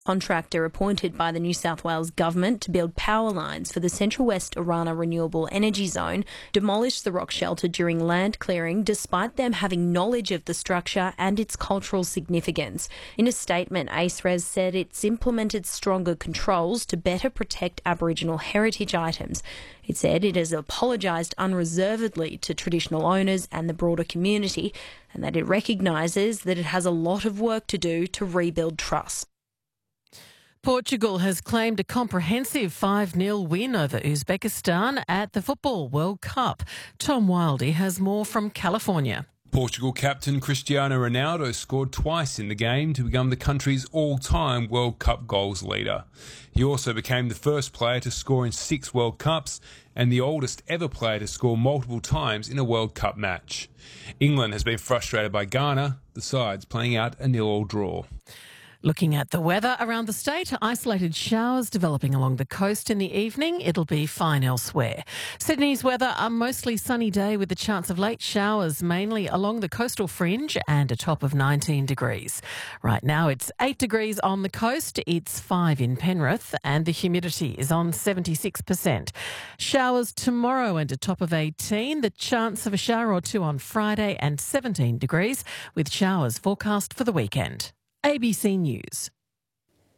Contractor appointed by the New South Wales government to build power lines for the Central West Orana Renewable Energy Zone demolished the rock shelter during land clearing despite them having knowledge of the structure and its cultural significance. In a statement, ACEREZ said it's implemented stronger controls to better protect Aboriginal heritage items. It said it has apologised unreservedly to traditional owners and the broader community, and that it recognises that it has a lot of work to do to rebuild trust. Portugal has claimed a comprehensive 5-0 win over Uzbekistan at the Football World Cup. Tom Wildey has more from California. Portugal captain Cristiano Ronaldo scored twice in the game to become the country's all-time World Cup goals leader. He also became the first player to score in 6 World Cups and the oldest ever player to score multiple times in a World Cup match. England has been frustrated by Ghana, the sides playing out a 0-0 draw. Looking at the weather around the state, isolated showers developing along the coast in the evening. It'll be fine elsewhere. Sydney's weather, a mostly sunny day with a chance of late showers, mainly along the coastal fringe and a top of 19 degrees. Right now it's 8 degrees on the coast, it's 5 in Penrith, and the humidity is on 76%. Showers tomorrow and a top of 18, the chance of a shower or two on Friday and 17 degrees, with showers forecast for the weekend. ABC News.